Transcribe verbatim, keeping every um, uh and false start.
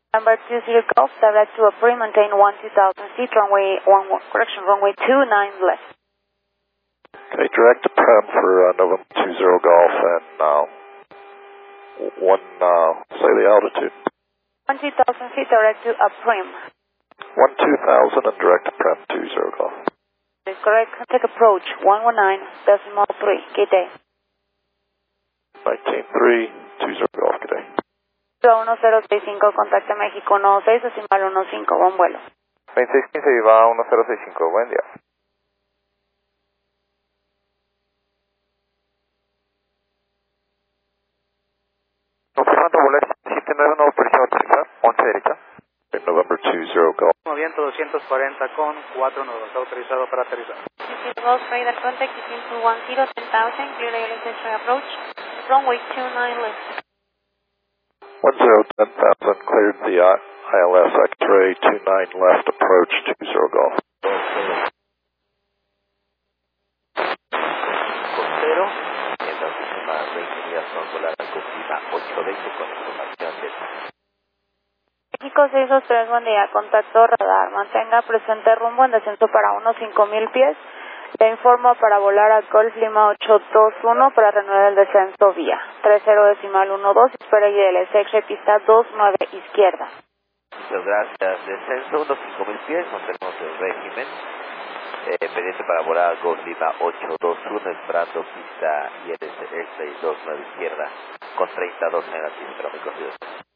Number two zero Golf, direct to Aprim, maintain one two thousand feet, runway one, correction, runway two nine left. Okay, direct to Prem for uh, November two zero Golf and uh, one, uh, say the altitude. one two thousand feet, direct to Aprim. one two thousand and direct to Prem two zero Golf. That is correct. Contact approach one one nine decimal three. Good day. nineteen three two zero Golf, good day. uno cero seis cinco, contacta México uno seis decimal uno cinco, buen vuelo. veintiséis quince Viva uno cero seis cinco, buen día. Confirmando volar siete nueve uno, autorización aterrizar, once derecha. Okay, November two zero Golf. Viento doscientos cuarenta con cuatro nudos, autorizado para aterrizar. Golf radar contact between two one zero, ten thousand, clear A L S approach, runway two nine left. one zero ten thousand, cleared the I L S X-ray two nine left, approach two zero Golf. Costero, en las últimas veinte millas son volar a Copima ocho veinte con información de México seis dos tres, buen día, contacto radar, mantenga presente rumbo en descenso para unos cinco mil pies. Le informo para volar a Golf Lima ocho dos uno para reanudar el descenso vía tres cero decimal uno dos, espera I L S X, pista dos nueve izquierda. Muchas gracias. Descenso unos cinco mil pies, mantenemos el régimen. Eh, pendiente para volar a Golf Lima ocho dos uno, esperando pista I L S X dos nueve izquierda, con treinta y dos negativos, pero muy conocidos.